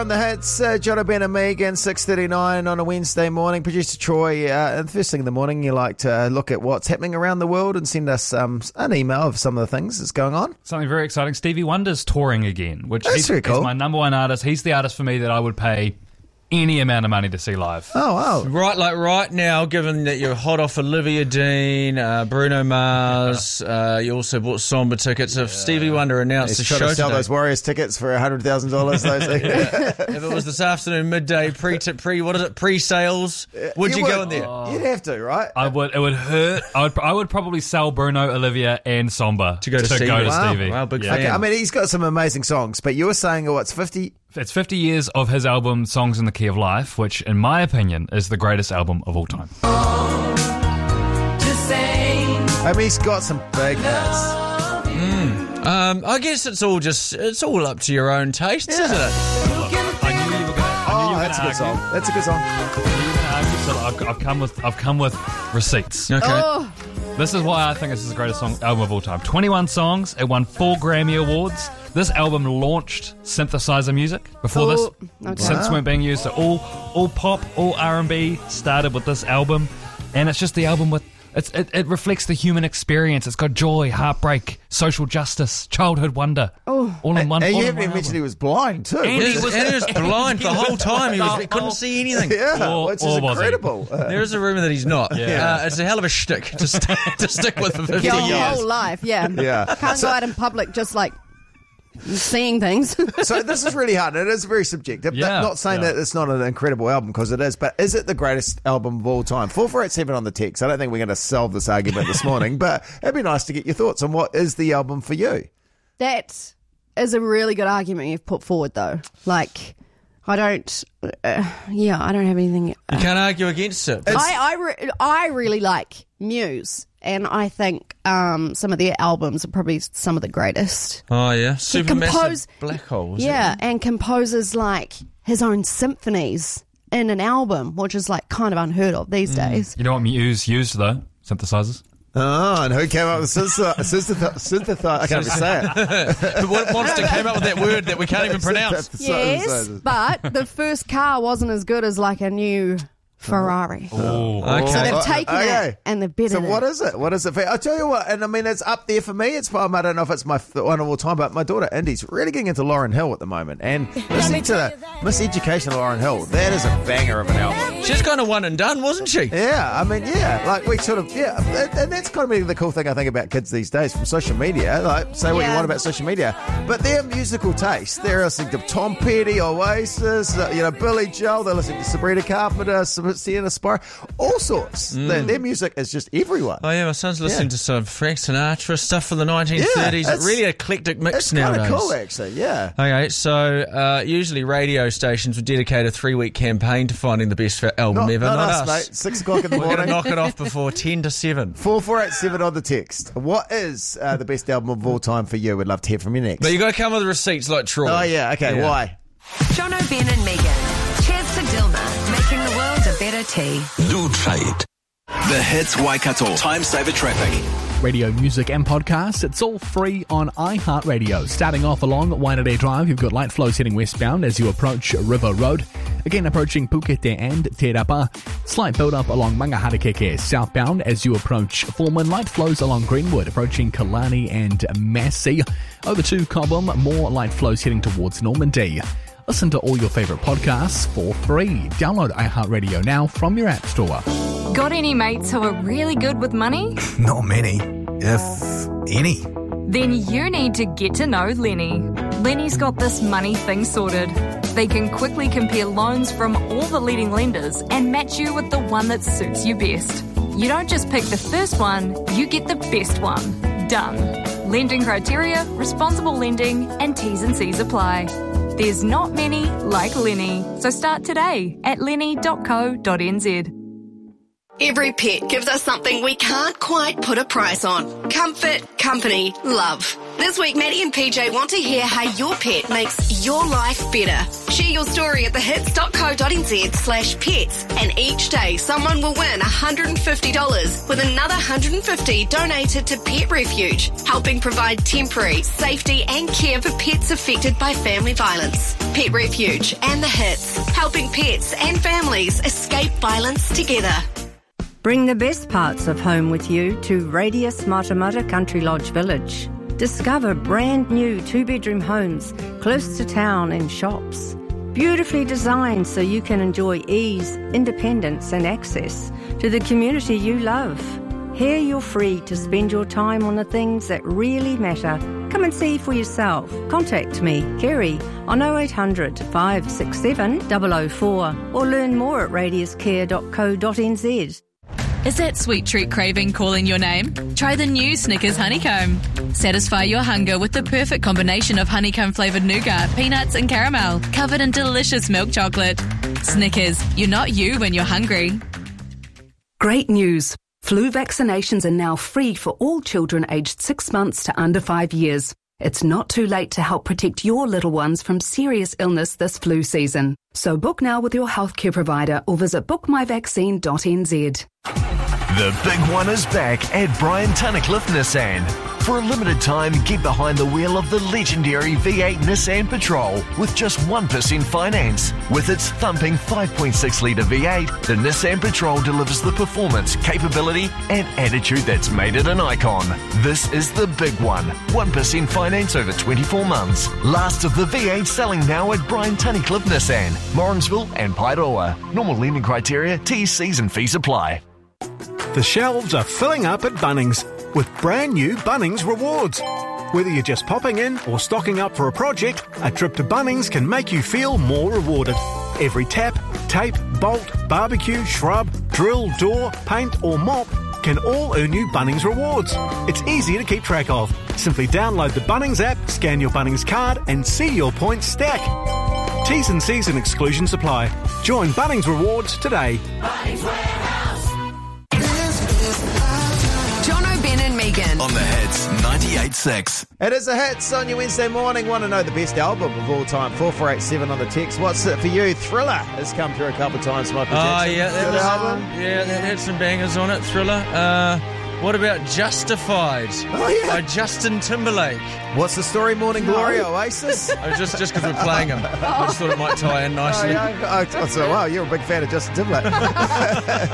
On the hits, Jono, Ben and Megan, 6:39 on a Wednesday morning. Producer Troy, the first thing in the morning, you like to look at what's happening around the world and send us an email of some of the things that's going on. Something very exciting. Stevie Wonder's touring again, which That's very cool. He's my number one artist. He's the artist for me that I would pay any amount of money to see live. Oh, wow. Right now, given that you're hot off Olivia Dean, Bruno Mars, you also bought Samba tickets. If Stevie Wonder announced the He's trying show to sell today, those Warriors tickets for $100,000. if it was this afternoon, midday, pre-sales, would you go in there? You'd have to, right? I would. It would hurt. I would probably sell Bruno, Olivia, and Samba To go to Stevie. Stevie. Wow, big Yeah. fan. Okay, I mean, he's got some amazing songs, but you were saying, it's 50? It's 50 years of his album Songs in the Key of Life, which, in my opinion, is the greatest album of all time. I mean, he's got some big hits. I guess it's all up to your own taste, isn't it? I knew you were going to That's a good song. That's a good song. I've come with receipts. Okay. This is why I think this is the greatest album of all time. 21 songs. It won 4 Grammy Awards. This album launched synthesizer music. Before this, synths weren't being used. So all pop, all R&B started with this album. And it's just the album with... It reflects the human experience. It's got joy, heartbreak, social justice, childhood wonder. All in one. And you all in haven't one even mentioned album. he was blind, too. And He was blind the whole time. He couldn't see anything. Yeah, which is or was he? incredible. There is a rumour that he's not. Yeah. It's a hell of a shtick to stick with for 50 Your years. whole life, yeah. Yeah. Can't go out in public just like seeing things. So this is really hard. It is very subjective. Yeah, Not saying yeah. that it's not an incredible album, because it is, but is it the greatest album of all time? 4487 on the text. I don't think we're going to solve this argument this morning, but it'd be nice to get your thoughts on what is the album for you. That is a really good argument you've put forward, though. Like, I don't have anything. You can't argue against it. I really like Muse, and I think some of their albums are probably some of the greatest. Oh, yeah. Supermassive compose- black hole. Yeah, and composes like his own symphonies in an album, which is like kind of unheard of these days. You know what Muse used, though? Synthesizers. Oh, and who came up with synthesizer? I can't even say it. What monster came up with that word that we can't even pronounce? Yes, but the first car wasn't as good as like a new Ferrari. Oh, Okay. So they've taken Okay. it and they've bettered So what is it? What is it for? I'll tell you what, and I mean, it's up there for me. It's I don't know if it's my one of all time, but my daughter Indy's really getting into Lauryn Hill at the moment, and listening to the Miseducation of Lauryn Hill, that is a banger of an album. She's kind of one and done, wasn't she? Yeah, I mean, like we sort of, and that's kind of the cool thing I think about kids these days from social media. Like, say what you want about social media, but their musical taste, they're listening to Tom Petty, Oasis, Billy Joel, they're listening to Sabrina Carpenter, Sienna Spire, all sorts. Their music is just everyone. Oh, yeah, my son's listening to some Frank Sinatra stuff from the 1930s. it's Really eclectic mix It's nowadays. kind of cool, actually, yeah. Okay, so usually radio stations would dedicate a 3-week campaign to finding the best album ever. Not Not us, us. mate. 6 o'clock in the We're going to morning. knock it off before 10 to 7. 4487 on the text. What is the best album of all time for you? We'd love to hear from you next. But you got to come with receipts like Troy. Oh, yeah, okay, Yeah. why? Jono, Ben and Megan. Cheers to Dilma, making the world a better tea. Do try it. The Hits Waikato. Time saver traffic. Radio, music and podcasts, it's all free on iHeartRadio. Starting off along Wainarei Drive, you've got light flows heading westbound as you approach River Road. Again, approaching Pukete and Te Rapa. Slight build-up along Mangaharekeke southbound as you approach Foreman. Light flows along Greenwood, approaching Kalani and Massey. Over to Cobham, more light flows heading towards Normandy. Listen to all your favourite podcasts for free. Download iHeartRadio now from your app store. Got any mates who are really good with money? Not many, if any. Then you need to get to know Lenny. Lenny's got this money thing sorted. They can quickly compare loans from all the leading lenders and match you with the one that suits you best. You don't just pick the first one, you get the best one. Done. Lending criteria, responsible lending, and T's and C's apply. There's not many like Lenny, so start today at lenny.co.nz. Every pet gives us something we can't quite put a price on. Comfort, company, love. This week, Maddie and PJ want to hear how your pet makes your life better. Share your story at thehits.co.nz/pets, and each day someone will win $150 with another $150 donated to Pet Refuge, helping provide temporary safety and care for pets affected by family violence. Pet Refuge and the Hits, helping pets and families escape violence together. Bring the best parts of home with you to Radius Matamata Country Lodge Village. Discover brand new 2-bedroom homes close to town and shops. Beautifully designed so you can enjoy ease, independence and access to the community you love. Here you're free to spend your time on the things that really matter. Come and see for yourself. Contact me, Kerry, on 0800 567 004 or learn more at radiuscare.co.nz. Is that sweet treat craving calling your name? Try the new Snickers Honeycomb. Satisfy your hunger with the perfect combination of honeycomb-flavoured nougat, peanuts and caramel, covered in delicious milk chocolate. Snickers, you're not you when you're hungry. Great news. Flu vaccinations are now free for all children aged 6 months to under 5 years. It's not too late to help protect your little ones from serious illness this flu season. So book now with your healthcare provider or visit bookmyvaccine.nz. The big one is back at Brian Tunnicliffe Nissan. For a limited time, get behind the wheel of the legendary V8 Nissan Patrol with just 1% finance. With its thumping 5.6-litre V8, the Nissan Patrol delivers the performance, capability and attitude that's made it an icon. This is the big one. 1% finance over 24 months. Last of the V8 selling now at Brian Tunnicliffe Nissan, Morrinsville and Paeroa. Normal lending criteria, T's and fees apply. The shelves are filling up at Bunnings with brand new Bunnings Rewards. Whether you're just popping in or stocking up for a project, a trip to Bunnings can make you feel more rewarded. Every tap, tape, bolt, barbecue, shrub, drill, door, paint or mop can all earn you Bunnings Rewards. It's easy to keep track of. Simply download the Bunnings app, scan your Bunnings card and see your points stack. T's and C's and exclusions apply. Join Bunnings Rewards today. Bunnings Warehouse. Jono, Ben and Megan. On the Hits 98.6. It is a Hits on your Wednesday morning. Want to know the best album of all time? 4487 on the text. What's it for you? Thriller has come through a couple of times. Michael Jackson. Yeah, that had some bangers on it. Thriller. What about Justified? By Justin Timberlake. What's the story? Morning Glory, Oasis? Just because we're playing him. I just thought it might tie in nicely. Wow, you're a big fan of Justin Timberlake.